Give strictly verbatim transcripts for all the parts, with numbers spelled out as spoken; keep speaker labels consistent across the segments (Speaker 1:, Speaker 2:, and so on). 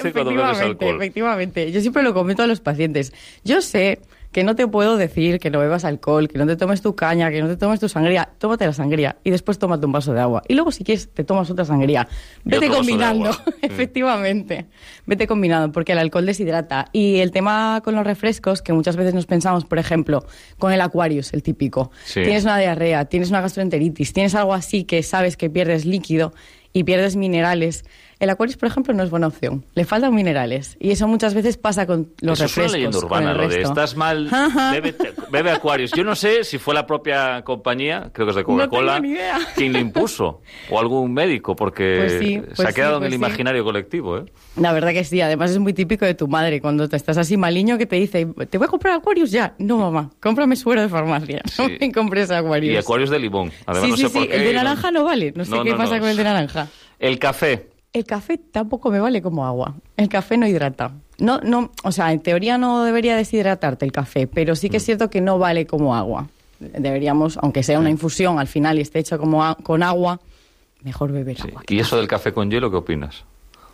Speaker 1: cuando bebes alcohol.
Speaker 2: Efectivamente, yo siempre lo comento a los pacientes. Yo sé que no te puedo decir que no bebas alcohol, que no te tomes tu caña, que no te tomes tu sangría. Tómate la sangría y después tómate un vaso de agua. Y luego, si quieres, te tomas otra sangría. Vete combinando, efectivamente. Vete combinando, porque el alcohol deshidrata. Y el tema con los refrescos, que muchas veces nos pensamos, por ejemplo, con el Aquarius, el típico. Sí. Tienes una diarrea, tienes una gastroenteritis, tienes algo así que sabes que pierdes líquido y pierdes minerales. El Aquarius, por ejemplo, no es buena opción. Le faltan minerales. Y eso muchas veces pasa con los
Speaker 1: eso
Speaker 2: refrescos.
Speaker 1: Eso es una leyenda urbana, lo de estás mal, bebe, bebe Aquarius. Yo no sé si fue la propia compañía, creo que es de Coca-Cola,
Speaker 2: no
Speaker 1: quien lo impuso. O algún médico, porque
Speaker 2: pues sí, pues
Speaker 1: se ha quedado
Speaker 2: sí, pues
Speaker 1: en el
Speaker 2: sí.
Speaker 1: imaginario colectivo. ¿eh?
Speaker 2: La verdad que sí. Además es muy típico de tu madre. Cuando te estás así maliño que te dice, ¿te voy a comprar Aquarius ya? No, mamá, cómprame suero de farmacia. Sí. No me compres Aquarius.
Speaker 1: Y Aquarius de limón. Además,
Speaker 2: sí,
Speaker 1: no
Speaker 2: sí,
Speaker 1: sé
Speaker 2: sí.
Speaker 1: por qué.
Speaker 2: El de naranja no vale. No sé
Speaker 1: no,
Speaker 2: qué
Speaker 1: no,
Speaker 2: pasa
Speaker 1: no.
Speaker 2: con el de naranja.
Speaker 1: El café.
Speaker 2: El café tampoco me vale como agua. El café no hidrata. No, no, o sea, en teoría no debería deshidratarte el café, pero sí que es cierto que no vale como agua. Deberíamos, aunque sea una infusión al final y esté hecha como a, con agua, mejor beber
Speaker 1: sí.
Speaker 2: agua.
Speaker 1: ¿Y eso del café con hielo qué opinas?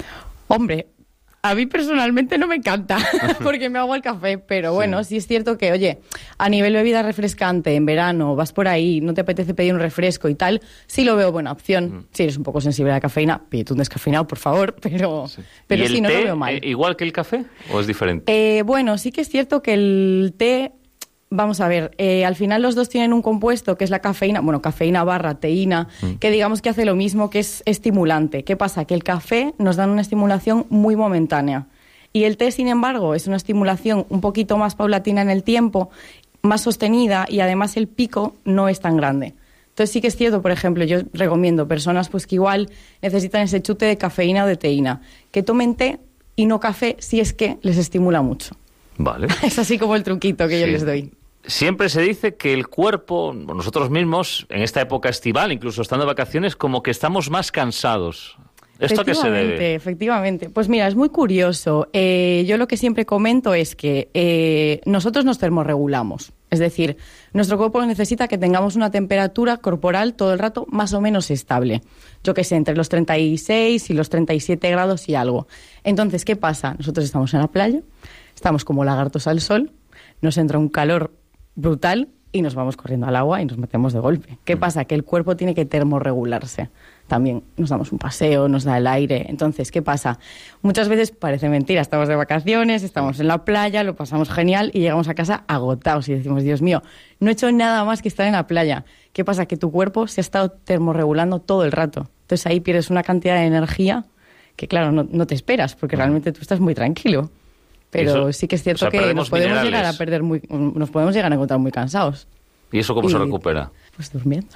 Speaker 2: Hombre, a mí personalmente no me encanta porque me hago el café, pero bueno, sí. sí es cierto que, oye, a nivel bebida refrescante, en verano, vas por ahí, no te apetece pedir un refresco y tal, sí lo veo buena opción. Mm. Si eres un poco sensible a la cafeína, pídete un descafeinado, por favor, pero sí, pero
Speaker 1: ¿Y el
Speaker 2: sí, no
Speaker 1: té,
Speaker 2: lo veo mal.
Speaker 1: Eh, ¿Igual que el café o es diferente?
Speaker 2: Eh, bueno, sí que es cierto que el té... Vamos a ver, eh, al final los dos tienen un compuesto que es la cafeína, bueno, cafeína barra teína, mm. que digamos que hace lo mismo, que es estimulante. ¿Qué pasa? Que el café nos da una estimulación muy momentánea y el té, sin embargo, es una estimulación un poquito más paulatina en el tiempo, más sostenida y además el pico no es tan grande. Entonces sí que es cierto, por ejemplo, yo recomiendo personas pues que igual necesitan ese chute de cafeína o de teína, que tomen té y no café si es que les estimula mucho.
Speaker 1: Vale.
Speaker 2: Es así como el truquito que sí. yo les doy.
Speaker 1: Siempre se dice que el cuerpo, nosotros mismos, en esta época estival, incluso estando de vacaciones, como que estamos más cansados. ¿Esto a qué se debe?
Speaker 2: Efectivamente. Pues mira, es muy curioso. Eh, yo lo que siempre comento es que eh, nosotros nos termorregulamos. Es decir, nuestro cuerpo necesita que tengamos una temperatura corporal todo el rato más o menos estable. Yo qué sé, entre los treinta y seis y los treinta y siete grados y algo. Entonces, ¿qué pasa? Nosotros estamos en la playa, estamos como lagartos al sol, nos entra un calor brutal y nos vamos corriendo al agua y nos metemos de golpe. ¿Qué pasa? Que el cuerpo tiene que termorregularse. También nos damos un paseo, nos da el aire. Entonces, ¿qué pasa? Muchas veces parece mentira, estamos de vacaciones, estamos en la playa, lo pasamos genial y llegamos a casa agotados y decimos, Dios mío, no he hecho nada más que estar en la playa. ¿Qué pasa? Que tu cuerpo se ha estado termorregulando todo el rato. Entonces ahí pierdes una cantidad de energía que, claro, no, no te esperas porque realmente tú estás muy tranquilo. Pero eso, sí que es cierto, o sea, que nos podemos minerales. llegar a perder muy, nos podemos llegar a encontrar muy cansados.
Speaker 1: ¿Y eso cómo y, se recupera?
Speaker 2: Pues durmiendo.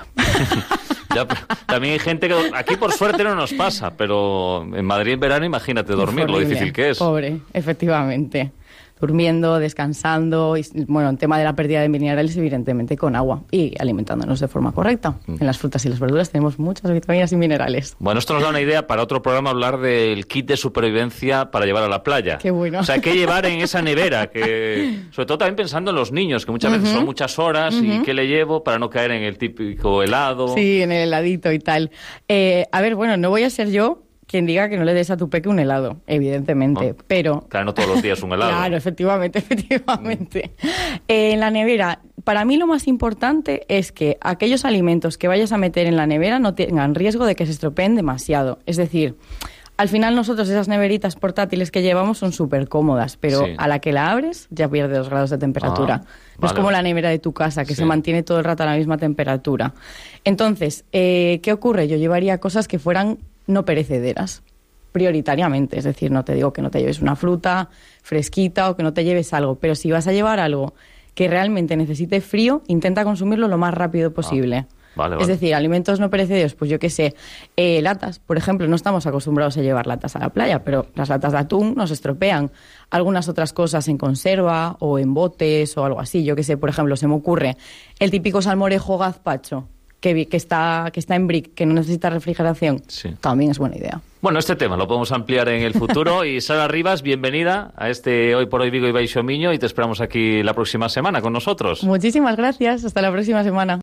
Speaker 1: Ya, también hay gente que aquí por suerte no nos pasa, pero en Madrid en verano imagínate dormir, lo difícil que es.
Speaker 2: Pobre, efectivamente. Durmiendo, descansando, y bueno, en tema de la pérdida de minerales, evidentemente con agua y alimentándonos de forma correcta. Mm. En las frutas y las verduras tenemos muchas vitaminas y minerales.
Speaker 1: Bueno, esto nos da una idea para otro programa, hablar del kit de supervivencia para llevar a la playa.
Speaker 2: Qué bueno.
Speaker 1: O sea, qué llevar en esa nevera, que sobre todo también pensando en los niños, que muchas uh-huh. veces son muchas horas, uh-huh. y qué le llevo para no caer en el típico helado.
Speaker 2: Sí, en el heladito y tal. Eh, a ver, bueno, no voy a ser yo quien diga que no le des a tu peque un helado, evidentemente, no, pero...
Speaker 1: Claro, no todos los días un helado.
Speaker 2: Claro, efectivamente, efectivamente. Mm. Eh, en la nevera, para mí lo más importante es que aquellos alimentos que vayas a meter en la nevera no tengan riesgo de que se estropeen demasiado. Es decir, al final nosotros esas neveritas portátiles que llevamos son súper cómodas, pero sí. a la que la abres ya pierde dos grados de temperatura. Ah, no vale. Es como la nevera de tu casa, que sí. se mantiene todo el rato a la misma temperatura. Entonces, eh, ¿qué ocurre? Yo llevaría cosas que fueran no perecederas, prioritariamente. Es decir, no te digo que no te lleves una fruta fresquita o que no te lleves algo, pero si vas a llevar algo que realmente necesite frío, intenta consumirlo lo más rápido posible. Ah, vale, vale. Es decir, alimentos no perecederos, pues yo qué sé, eh, latas, por ejemplo, no estamos acostumbrados a llevar latas a la playa, pero las latas de atún nos estropean. Algunas otras cosas en conserva o en botes o algo así, yo qué sé, por ejemplo, se me ocurre el típico salmorejo gazpacho, Que, que, está, que está en brick, que no necesita refrigeración, sí. también es buena idea.
Speaker 1: Bueno, este tema lo podemos ampliar en el futuro. Y Sara Rivas, bienvenida a este Hoy por Hoy Vigo y Baixo Miño, y te esperamos aquí la próxima semana con nosotros.
Speaker 2: Muchísimas gracias, hasta la próxima semana.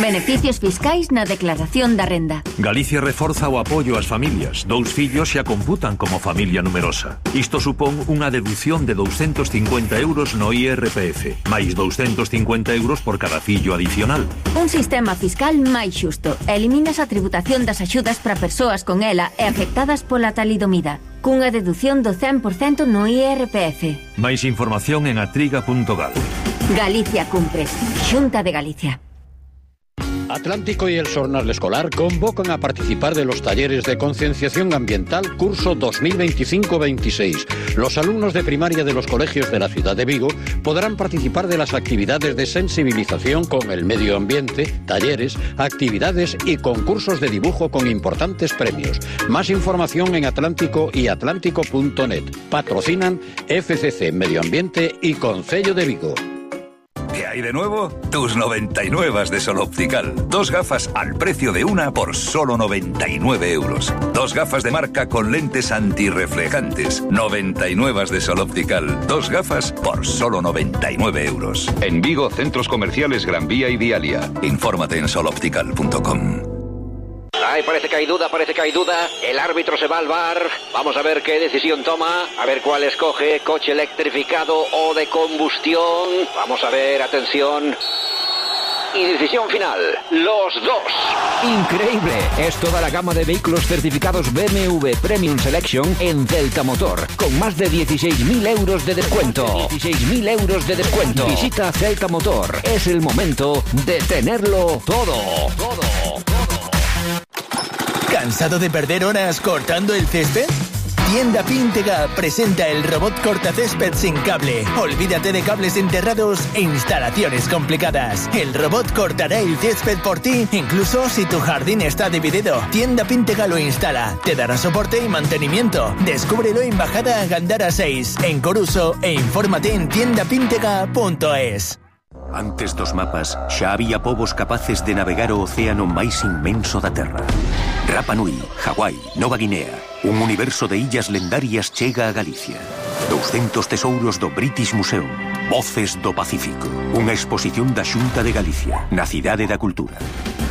Speaker 3: Beneficios fiscais na declaración da renda.
Speaker 4: Galicia reforza o apoio ás familias. Dous fillos xa computan como familia numerosa. Isto supón unha deducción de douscentos cincuenta euros no I R P F, máis douscentos cincuenta euros por cada fillo adicional.
Speaker 3: Un sistema fiscal máis xusto. Eliminas a tributación das axudas para persoas con ela e afectadas pola talidomida, cunha deducción do cen por cento no I R P F.
Speaker 4: Máis información en atriga punto gal.
Speaker 3: Galicia cumpre. Xunta de Galicia.
Speaker 5: Atlántico y el Sornal Escolar convocan a participar de los talleres de concienciación ambiental curso dos mil veinticinco veintiséis. Los alumnos de primaria de los colegios de la ciudad de Vigo podrán participar de las actividades de sensibilización con el medio ambiente, talleres, actividades y concursos de dibujo con importantes premios. Más información en Atlántico y atlántico punto net. Patrocinan F C C Medio Ambiente y Concello de Vigo.
Speaker 6: ¿Qué hay de nuevo? Tus noventa y nueve de Sol Optical. Dos gafas al precio de una por solo noventa y nueve euros. Dos gafas de marca con lentes antirreflejantes. noventa y nueve de Sol Optical. Dos gafas por solo noventa y nueve euros. En Vigo, centros comerciales Gran Vía y Dialia. Infórmate en sol optical punto com.
Speaker 7: Ay, parece que hay duda, parece que hay duda. El árbitro se va al V A R. Vamos a ver qué decisión toma. A ver cuál escoge, coche electrificado o de combustión. Vamos a ver, atención. Y decisión final, los dos.
Speaker 8: Increíble, es toda la gama de vehículos certificados B M W Premium Selection en Celta Motor, con más de dieciséis mil euros de descuento. dieciséis mil euros de descuento. Visita Celta Motor, es el momento de tenerlo todo. Todo, todo.
Speaker 9: ¿Cansado de perder horas cortando el césped? Tienda Píntega presenta el robot cortacésped sin cable. Olvídate de cables enterrados e instalaciones complicadas. El robot cortará el césped por ti, incluso si tu jardín está dividido. Tienda Píntega lo instala, te dará soporte y mantenimiento. Descúbrelo en Bajada Gandara seis, en Coruso, e infórmate en tienda píntega punto es.
Speaker 10: Antes dos mapas, xa había povos capaces de navegar o océano máis inmenso da Terra. Rapa Nui, Hawái, Nova Guinea, un universo de illas lendarias chega a Galicia. douscentos tesouros do British Museum. Voces do Pacífico. Unha exposición da Xunta de Galicia, na Cidade da Cultura.